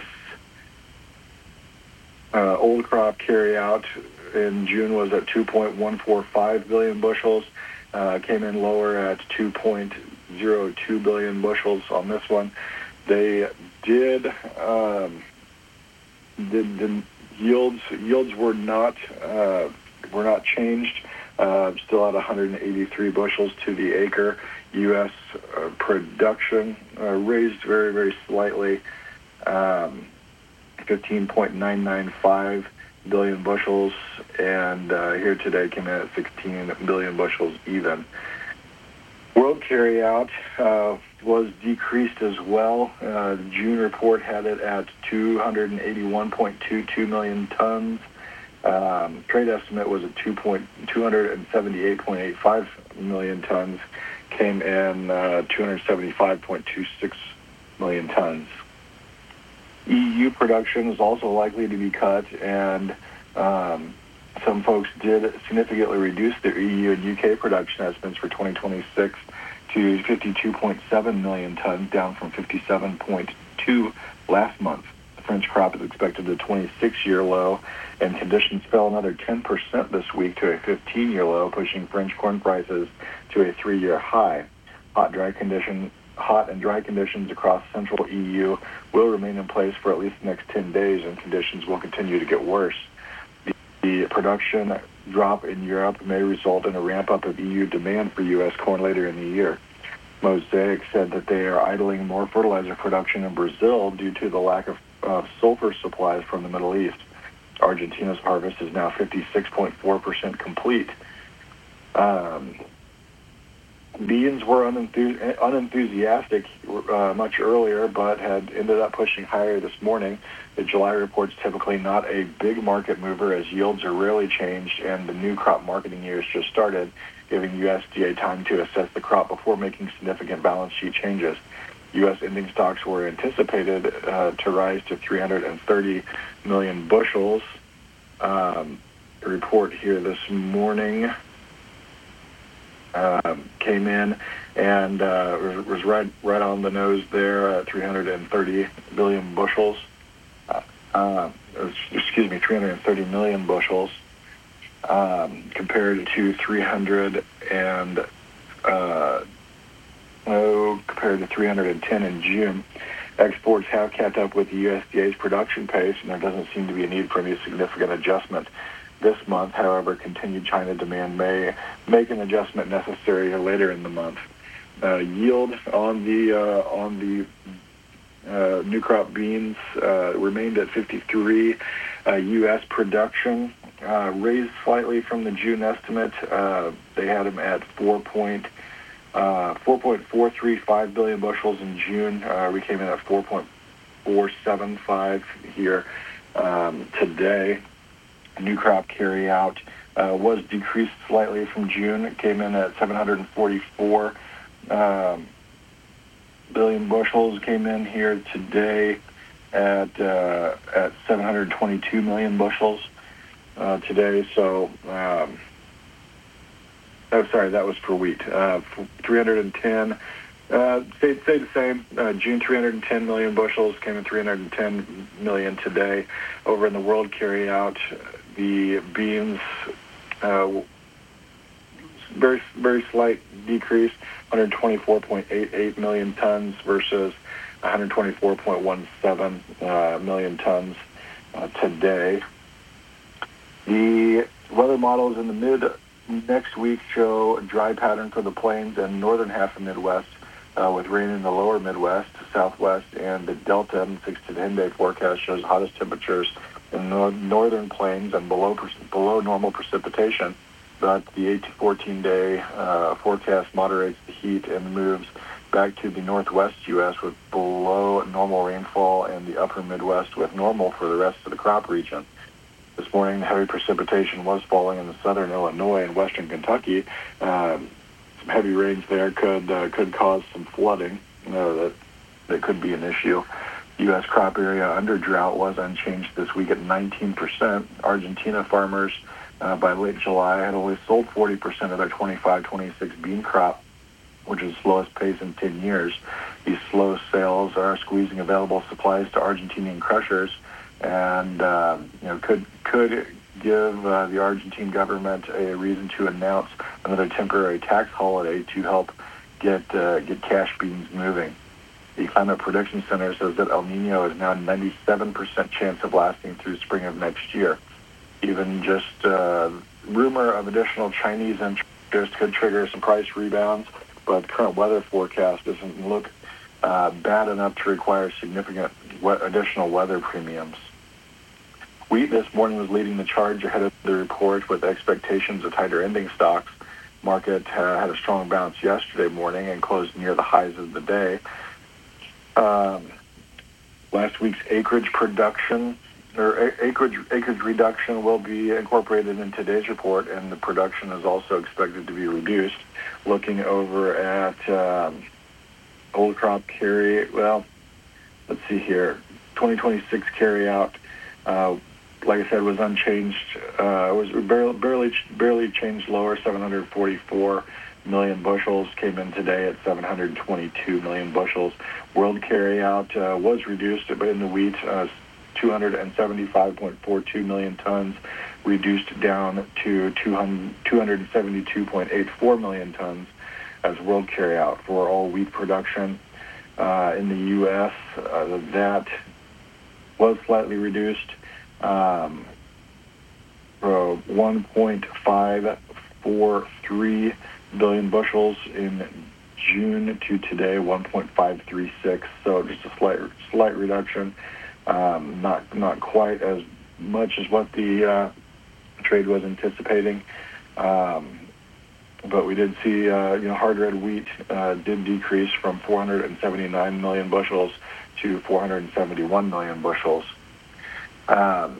uh, old crop carryout in June was at two point one four five billion bushels. Uh, came in lower at two point zero two billion bushels on this one. They did, um, did the yields yields were not uh, were not changed. Uh, still at one hundred eighty-three bushels to the acre. U S uh, production uh, raised very very slightly, um, fifteen point nine nine five billion bushels, and uh, here today came in at sixteen billion bushels even. World carryout uh, was decreased as well. Uh, the June report had it at two hundred eighty-one point two two million tons. Um, trade estimate was at two hundred seventy-eight point eight five million tons. Came in uh, two hundred seventy-five point two six million tons. E U production is also likely to be cut, and um, some folks did significantly reduce their E U and U K production estimates for twenty twenty-six to fifty-two point seven million tons, down from fifty-seven point two last month. The French crop is expected at a twenty-six-year low, and conditions fell another ten percent this week to a fifteen-year low, pushing French corn prices to a three-year high. Hot, dry condition, hot and dry conditions across central E U will remain in place for at least the next ten days, and conditions will continue to get worse. The, the production drop in Europe may result in a ramp-up of E U demand for U S corn later in the year. Mosaic said that they are idling more fertilizer production in Brazil due to the lack of uh, sulfur supplies from the Middle East. Argentina's harvest is now fifty-six point four percent complete. Um, beans were unenthu- unenthusiastic uh, much earlier, but had ended up pushing higher this morning. The July report's typically not a big market mover, as yields are rarely changed and the new crop marketing year has just started, giving U S D A time to assess the crop before making significant balance sheet changes. U S ending stocks were anticipated uh, to rise to three hundred thirty million bushels. Um, a report here this morning uh, came in and uh, was, was right right on the nose there at three hundred thirty billion bushels. Uh, uh, excuse me, three hundred thirty million bushels um, compared to three hundred and uh, oh, compared to three hundred ten in June. Exports have kept up with the U S D A's production pace, and there doesn't seem to be a need for any significant adjustment this month. However, continued China demand may make an adjustment necessary later in the month. Uh, yield on the uh, on the uh, new crop beans uh, remained at fifty-three. Uh, U S production uh, raised slightly from the June estimate. Uh, they had them at four point. Uh, four point four three five billion bushels in June. Uh, we came in at four point four seven five here um, today. New crop carryout uh, was decreased slightly from June. It came in at seven hundred forty-four um, billion bushels. Came in here today at uh, at seven hundred twenty-two million bushels uh, today. So. Um, Oh, sorry, that was for wheat. Uh, three hundred ten, uh, stayed, stayed the same. Uh, June, three hundred ten million bushels, came in three hundred ten million today. Over in the world carryout, the beans, uh, very, very slight decrease, one hundred twenty-four point eight eight million tons versus one hundred twenty-four point one seven uh, million tons uh, today. The weather models in the mid next week show a dry pattern for the plains and northern half of Midwest, uh, with rain in the lower Midwest, Southwest, and the Delta. And six to ten day forecast shows hottest temperatures in the northern plains and below below normal precipitation. But the eight to fourteen day uh, forecast moderates the heat and moves back to the northwest U S with below normal rainfall, and the upper Midwest with normal for the rest of the crop region. This morning, heavy precipitation was falling in the southern Illinois and western Kentucky. Um, some heavy rains there could uh, could cause some flooding. You know, that that could be an issue. U S crop area under drought was unchanged this week at nineteen percent. Argentina farmers uh, by late July had only sold forty percent of their twenty-five twenty-six bean crop, which is the slowest pace in ten years. These slow sales are squeezing available supplies to Argentinian crushers, and uh, you know could could give uh, the Argentine government a reason to announce another temporary tax holiday to help get uh, get cash beans moving. The Climate Prediction Center says that El Nino is now ninety-seven percent chance of lasting through spring of next year. Even just uh, rumor of additional Chinese interest could trigger some price rebounds, but the current weather forecast doesn't look uh, bad enough to require significant we- additional weather premiums. Wheat this morning was leading the charge ahead of the report with expectations of tighter ending stocks. Market uh, had a strong bounce yesterday morning and closed near the highs of the day. Um, last week's acreage production or a- acreage acreage reduction will be incorporated in today's report, and the production is also expected to be reduced. Looking over at um, old crop carry, well, let's see here, twenty twenty-six carryout. Uh, like I said, was unchanged. Uh, was barely, barely barely changed lower, seven hundred forty-four million bushels, came in today at seven hundred twenty-two million bushels. World carryout uh, was reduced in the wheat, uh, two hundred seventy-five point four two million tons, reduced down to two hundred seventy-two point eight four million tons as world carryout for all wheat production. Uh, in the U S, uh, that was slightly reduced, um, from one point five four three billion bushels in June to today, one point five three six. So just a slight slight reduction. Um, not not quite as much as what the uh, trade was anticipating, um, but we did see uh, you know hard red wheat uh, did decrease from four hundred seventy-nine million bushels to four hundred seventy-one million bushels. Um,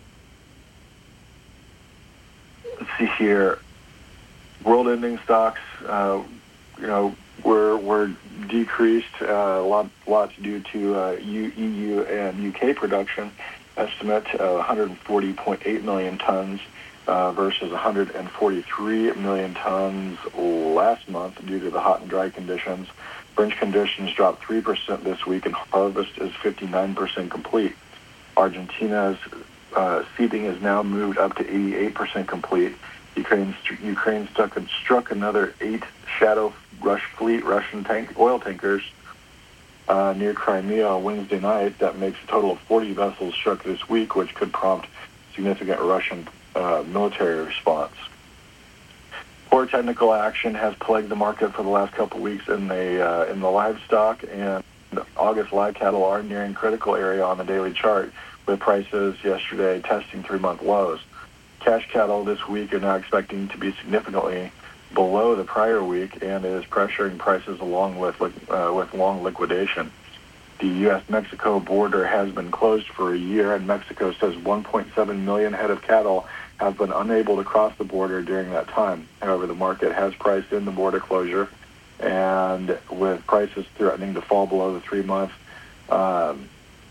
let's see here. World ending stocks, uh, you know, were were decreased uh, a lot, lot due to uh, E U and U K production estimate of one hundred forty point eight million tons uh, versus one hundred forty-three million tons last month due to the hot and dry conditions. Fringe conditions dropped three percent this week, and harvest is fifty-nine percent complete. Argentina's uh, seeding is now moved up to eighty-eight percent complete. Ukraine, Ukraine struck, struck another eight Shadow Rush fleet Russian tank, oil tankers uh, near Crimea on Wednesday night. That makes a total of forty vessels struck this week, which could prompt significant Russian uh, military response. Poor technical action has plagued the market for the last couple of weeks in the uh, in the livestock, and August live cattle are nearing critical area on the daily chart, with prices yesterday testing three-month lows. Cash cattle this week are now expecting to be significantly below the prior week, and it is pressuring prices along with uh, with long liquidation. The U S Mexico border has been closed for a year, and Mexico says one point seven million head of cattle have been unable to cross the border during that time. However, the market has priced in the border closure, and with prices threatening to fall below the three-month um,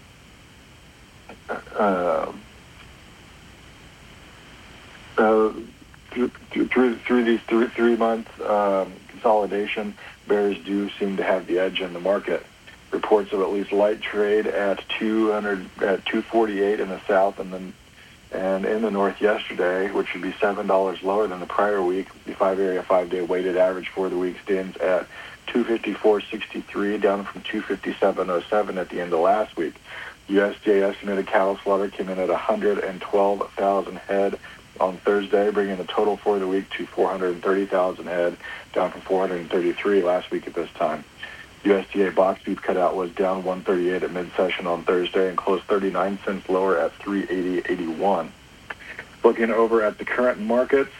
uh, Uh, through, through, through these three, three month um, consolidation, bears do seem to have the edge in the market. Reports of at least light trade at two hundred at two forty-eight in the south, and then and in the north yesterday, which would be seven dollars lower than the prior week. The five area five day weighted average for the week stands at two fifty-four sixty-three, down from two fifty-seven oh seven at the end of last week. U S D A estimated cattle slaughter came in at one hundred twelve thousand head on Thursday, bringing the total for the week to four hundred thirty thousand head, down from four hundred thirty-three last week at this time. U S D A box beef cutout was down one thirty-eight at mid-session on Thursday and closed thirty-nine cents lower at three eighty eighty-one. Looking over at the current markets,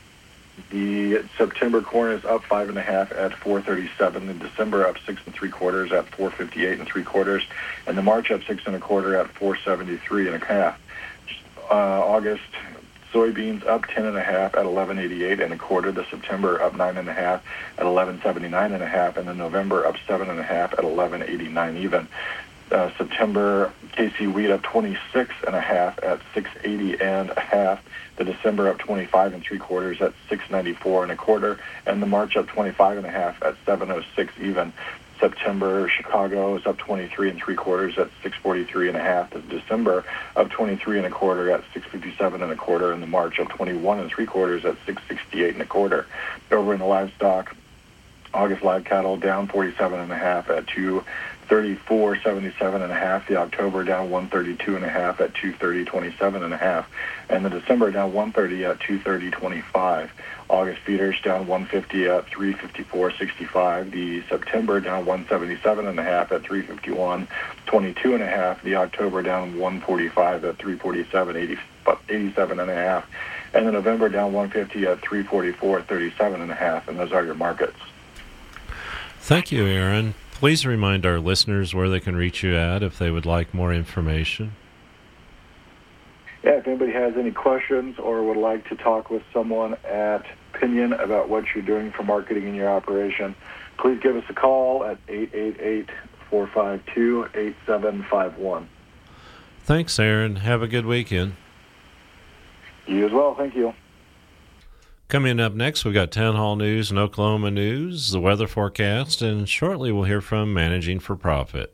the September corn is up five and a half at four thirty-seven. The December up six and three quarters at four fifty-eight and three quarters, and the March up six and a quarter at four seventy-three and a half. Uh, August soybeans up ten and a half at eleven eighty-eight and a quarter. The September up nine and a half at eleven seventy-nine and a half, and the November up seven and a half at eleven eighty-nine even. Uh, September K C wheat up twenty-six and a half at six eighty and a half. The December up twenty-five and three quarters at six ninety-four and a quarter, and the March up twenty-five and a half at seven oh six even. September Chicago is up twenty-three and three quarters at six forty-three and a half. The December up twenty-three and a quarter at six fifty-seven and a quarter, and the March up twenty-one and three quarters at six sixty-eight and a quarter. Over in the livestock, August live cattle down forty-seven and a half at two thirty-four seventy-seven and a half. The October down one thirty-two and a half at two thirty twenty-seven and a half, and the December down one thirty at two thirty twenty-five. August feeders down one fifty at three fifty-four sixty-five. The September down one seventy-seven and a half at three fifty-one twenty-two and a half. The October down one forty-five at three forty-seven eighty-seven and a half, and the November down one fifty at three forty-four thirty-seven and a half. And those are your markets. Thank you, Aaron. Please remind our listeners where they can reach you at if they would like more information. Yeah, if anybody has any questions or would like to talk with someone at Pinion about what you're doing for marketing in your operation, please give us a call at eight eight eight, four five two, eight seven five one. Thanks, Aaron. Have a good weekend. You as well. Thank you. Coming up next, we've got Town Hall News and Oklahoma News, the weather forecast, and shortly we'll hear from Managing for Profit.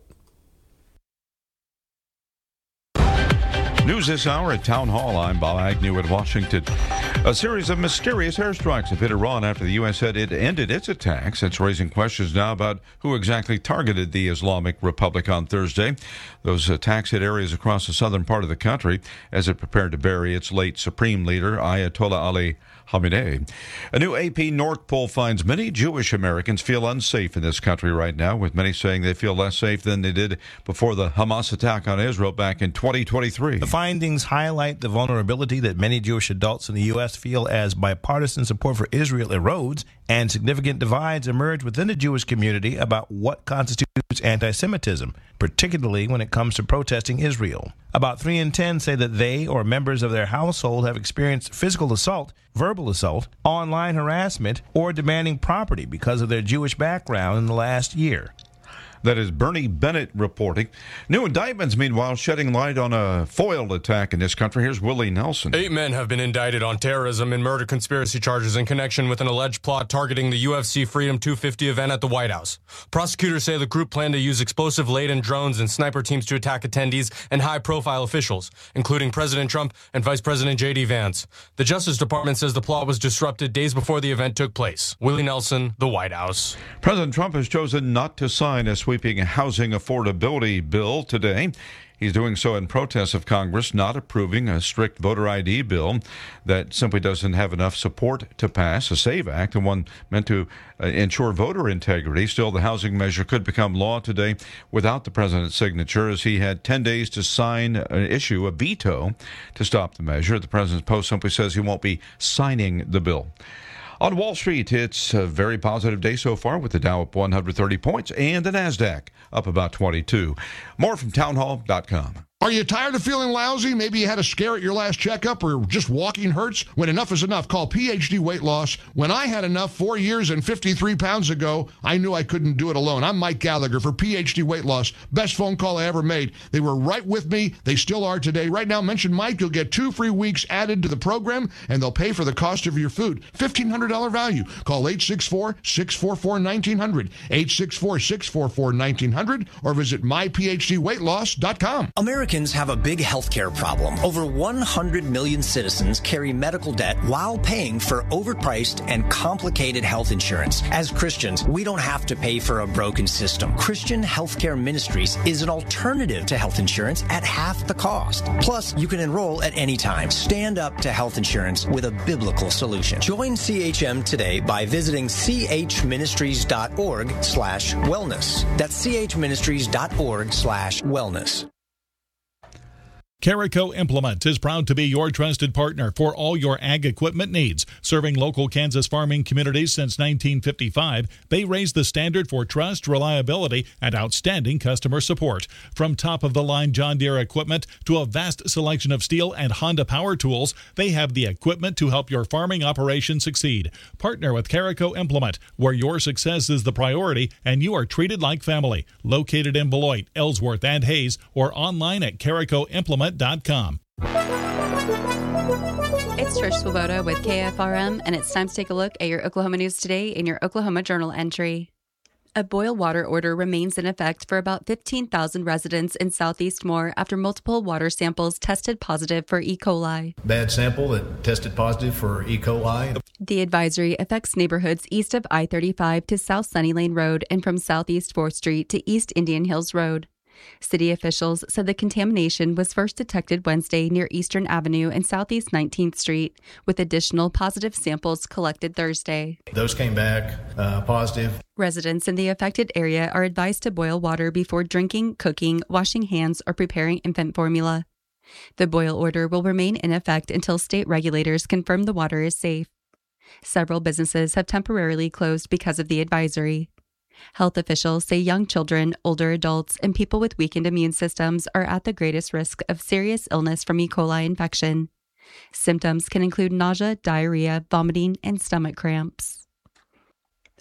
News this hour at Town Hall. I'm Bob Agnew in Washington. A series of mysterious airstrikes have hit Iran after the U S said it ended its attacks. It's raising questions now about who exactly targeted the Islamic Republic on Thursday. Those attacks hit areas across the southern part of the country as it prepared to bury its late supreme leader, Ayatollah Ali Khamenei. A new A P North poll finds many Jewish Americans feel unsafe in this country right now, with many saying they feel less safe than they did before the Hamas attack on Israel back in twenty twenty-three. The findings highlight the vulnerability that many Jewish adults in the U S feel as bipartisan support for Israel erodes and significant divides emerge within the Jewish community about what constitutes anti-Semitism, particularly when it comes to protesting Israel. About three in ten say that they or members of their household have experienced physical assault, verbal assault, online harassment, or demanding property because of their Jewish background in the last year. That is Bernie Bennett reporting. New indictments, meanwhile, shedding light on a foiled attack in this country. Here's Willie Nelson. Eight men have been indicted on terrorism and murder conspiracy charges in connection with an alleged plot targeting the U F C Freedom two fifty event at the White House. Prosecutors say the group planned to use explosive-laden drones and sniper teams to attack attendees and high-profile officials, including President Trump and Vice President J D Vance. The Justice Department says the plot was disrupted days before the event took place. Willie Nelson, the White House. President Trump has chosen not to sign a sweeping housing affordability bill today. He's doing so in protest of Congress not approving a strict voter I D bill that simply doesn't have enough support to pass, a SAVE Act, and one meant to uh, ensure voter integrity. Still, the housing measure could become law today without the president's signature, as he had ten days to sign an issue, a veto, to stop the measure. The president's post simply says he won't be signing the bill. On Wall Street, it's a very positive day so far, with the Dow up one hundred thirty points and the NASDAQ up about twenty-two. More from townhall dot com. Are you tired of feeling lousy? Maybe you had a scare at your last checkup, or just walking hurts? When enough is enough, call P H D Weight Loss. When I had enough four years and fifty-three pounds ago, I knew I couldn't do it alone. I'm Mike Gallagher for P H D Weight Loss. Best phone call I ever made. They were right with me. They still are today. Right now, mention Mike. You'll get two free weeks added to the program, and they'll pay for the cost of your food. fifteen hundred dollars value. Call eight six four, six four four, one nine zero zero, eight six four, six four four, one nine zero zero, or visit my p h d weight loss dot com. Americans have a big healthcare problem. Over one hundred million citizens carry medical debt while paying for overpriced and complicated health insurance. As Christians, we don't have to pay for a broken system. Christian Healthcare Ministries is an alternative to health insurance at half the cost. Plus, you can enroll at any time. Stand up to health insurance with a biblical solution. Join C H M today by visiting c h ministries dot org slash wellness. That's c h ministries dot org slash wellness. Carico Implement is proud to be your trusted partner for all your ag equipment needs. Serving local Kansas farming communities since nineteen fifty-five, they raise the standard for trust, reliability, and outstanding customer support. From top-of-the-line John Deere equipment to a vast selection of Steel and Honda power tools, they have the equipment to help your farming operation succeed. Partner with Carico Implement, where your success is the priority and you are treated like family. Located in Beloit, Ellsworth, and Hayes, or online at carico implement dot com. It's Trish Swoboda with K F R M, and it's time to take a look at your Oklahoma news today in your Oklahoma Journal entry. A boil water order remains in effect for about fifteen thousand residents in Southeast Moore after multiple water samples tested positive for E. coli. Bad sample that tested positive for E. coli. The advisory affects neighborhoods east of I thirty-five to South Sunny Lane Road and from Southeast fourth Street to East Indian Hills Road. City officials said the contamination was first detected Wednesday near Eastern Avenue and Southeast nineteenth Street, with additional positive samples collected Thursday. Those came back uh, positive. Residents in the affected area are advised to boil water before drinking, cooking, washing hands, or preparing infant formula. The boil order will remain in effect until state regulators confirm the water is safe. Several businesses have temporarily closed because of the advisory. Health officials say young children, older adults, and people with weakened immune systems are at the greatest risk of serious illness from E. coli infection. Symptoms can include nausea, diarrhea, vomiting, and stomach cramps.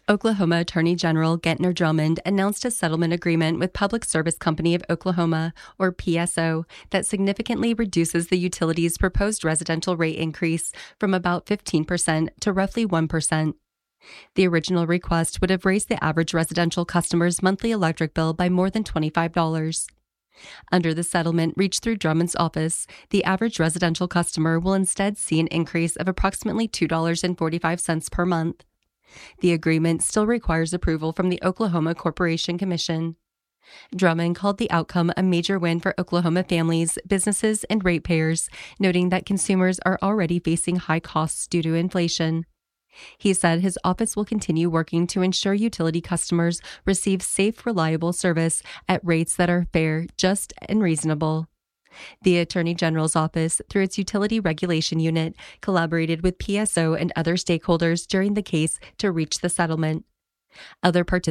Oklahoma Attorney General Gentner Drummond announced a settlement agreement with Public Service Company of Oklahoma, or P S O, that significantly reduces the utility's proposed residential rate increase from about fifteen percent to roughly one percent. The original request would have raised the average residential customer's monthly electric bill by more than twenty-five dollars. Under the settlement reached through Drummond's office, the average residential customer will instead see an increase of approximately two dollars and forty-five cents per month. The agreement still requires approval from the Oklahoma Corporation Commission. Drummond called the outcome a major win for Oklahoma families, businesses, and ratepayers, noting that consumers are already facing high costs due to inflation. He said his office will continue working to ensure utility customers receive safe, reliable service at rates that are fair, just, and reasonable. The Attorney General's office, through its Utility Regulation Unit, collaborated with P S O and other stakeholders during the case to reach the settlement. Other participants